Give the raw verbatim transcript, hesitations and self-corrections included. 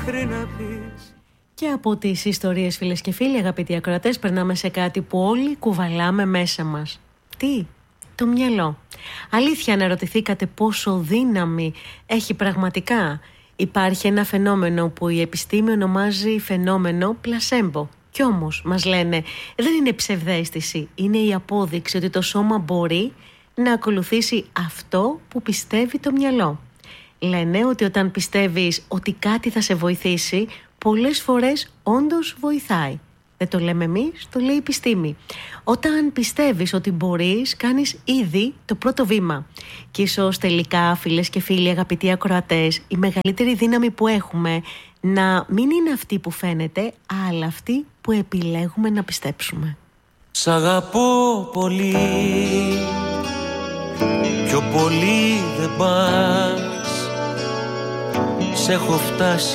μέχρι να πεις. Και από τις ιστορίες, φίλες και φίλοι, αγαπητοί ακροατές, περνάμε σε κάτι που όλοι κουβαλάμε μέσα μας. Τι? Το μυαλό. Αλήθεια, αναρωτηθήκατε πόσο δύναμη έχει πραγματικά? Υπάρχει ένα φαινόμενο που η επιστήμη ονομάζει φαινόμενο πλασέμπο. Κι όμως μας λένε δεν είναι ψευδαίσθηση, είναι η απόδειξη ότι το σώμα μπορεί να ακολουθήσει αυτό που πιστεύει το μυαλό. Λένε ότι όταν πιστεύεις ότι κάτι θα σε βοηθήσει, πολλές φορές όντως βοηθάει. Δεν το λέμε εμείς, το λέει η επιστήμη. Όταν πιστεύεις ότι μπορείς, κάνεις ήδη το πρώτο βήμα. Και ίσως τελικά, φίλες και φίλοι, αγαπητοί ακροατές, η μεγαλύτερη δύναμη που έχουμε να μην είναι αυτή που φαίνεται, αλλά αυτή που επιλέγουμε να πιστέψουμε. Σ' αγαπώ πολύ, πιο πολύ δεν πας. Σ' έχω φτάσει